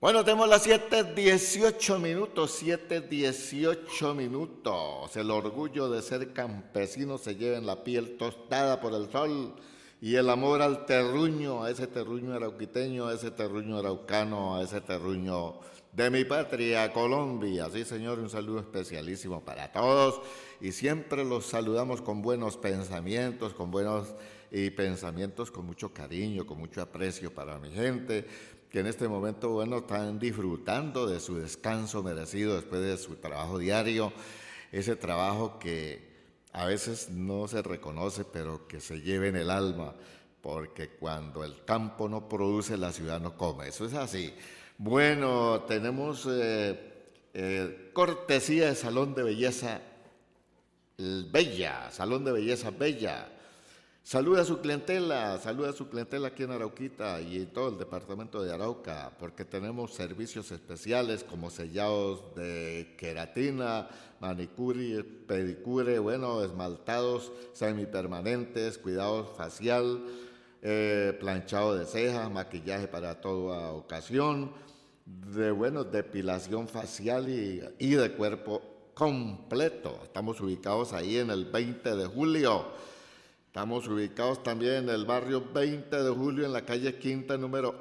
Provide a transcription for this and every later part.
Bueno, tenemos las 7:18 minutos, 7:18 minutos. El orgullo de ser campesino se lleva en la piel tostada por el sol y el amor al terruño, a ese terruño arauquiteño, a ese terruño araucano, a ese terruño de mi patria, Colombia. Sí, señor, un saludo especialísimo para todos y siempre los saludamos con buenos pensamientos, pensamientos con mucho cariño, con mucho aprecio para mi gente, que en este momento, bueno, están disfrutando de su descanso merecido después de su trabajo diario, ese trabajo que a veces no se reconoce, pero que se lleva en el alma, porque cuando el campo no produce, la ciudad no come, eso es así. Bueno, tenemos cortesía de Salón de Belleza Bella, Salón de Belleza Bella. Saluda a su clientela aquí en Arauquita y en todo el departamento de Arauca, porque tenemos servicios especiales como sellados de queratina, manicure, pedicure, bueno, esmaltados semipermanentes, cuidado facial, planchado de cejas, maquillaje para toda ocasión, depilación facial y de cuerpo completo. Estamos ubicados ahí en el 20 de julio. Estamos ubicados también en el barrio 20 de julio, en la calle Quinta, número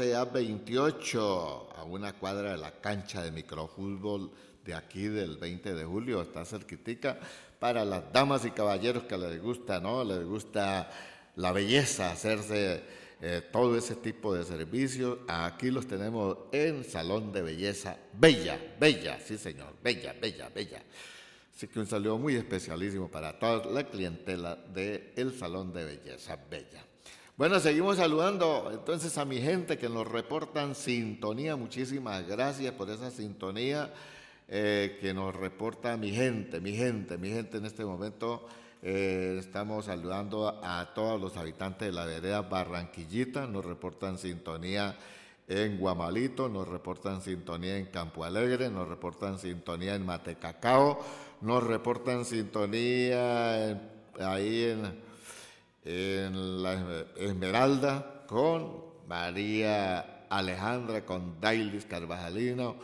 11A28, a una cuadra de la cancha de microfútbol de aquí del 20 de julio. Está cerquitica para las damas y caballeros que les gusta, ¿no? Les gusta la belleza, hacerse todo ese tipo de servicios. Aquí los tenemos en Salón de Belleza Bella, sí señor, Bella. Así que un saludo muy especialísimo para toda la clientela del Salón de Belleza Bella. Bueno, seguimos saludando entonces a mi gente que nos reportan sintonía. Muchísimas gracias por esa sintonía que nos reporta mi gente en este momento. Estamos saludando a todos los habitantes de la vereda Barranquillita, nos reportan sintonía en Guamalito, nos reportan sintonía en Campo Alegre, nos reportan sintonía en Matecacao, nos reportan sintonía ahí en la Esmeralda con María Alejandra, con Dailis Carvajalino,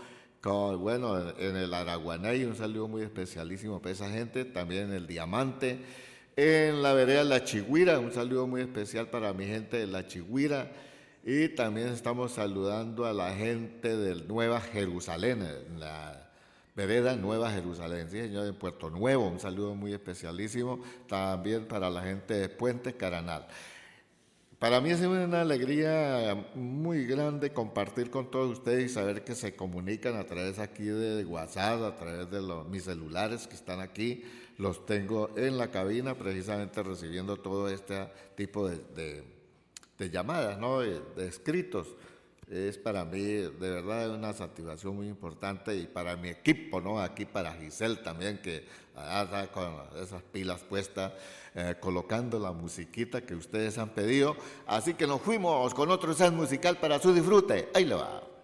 en el Araguaney, un saludo muy especialísimo para esa gente, también en el Diamante, en la vereda La Chigüira, un saludo muy especial para mi gente de La Chigüira. Y también estamos saludando a la gente del Nueva Jerusalén, la vereda Nueva Jerusalén, sí señor, en Puerto Nuevo, un saludo muy especialísimo, también para la gente de Puente Caranal. Para mí es una alegría muy grande compartir con todos ustedes y saber que se comunican a través aquí de WhatsApp, a través de mis celulares que están aquí, los tengo en la cabina precisamente recibiendo todo este tipo de llamadas, ¿no? de escritos. Es para mí de verdad una satisfacción muy importante y para mi equipo, ¿no? Aquí para Giselle también, que está con esas pilas puestas, colocando la musiquita que ustedes han pedido. Así que nos fuimos con otro set musical para su disfrute. Ahí lo va.